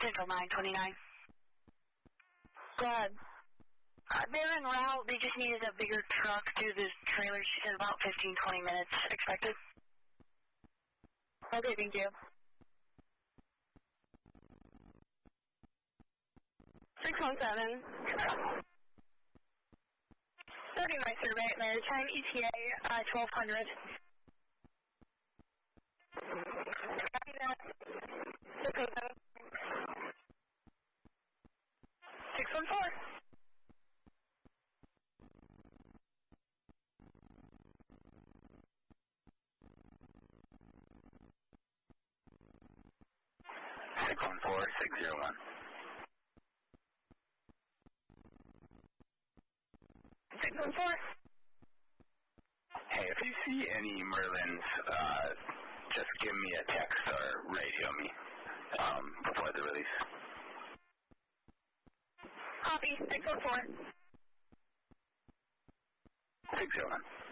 Central 929. Go ahead. They're en route. They just needed a bigger truck to the trailer. She said about 15-20 minutes expected. Okay, thank you. 617. 39 survey at Maritime, ETA 1200. Copy that. 617. 614. 614-601. 614. Hey, if you see any Merlins, just give me a text or radio me before the release. Copy. 614. 601.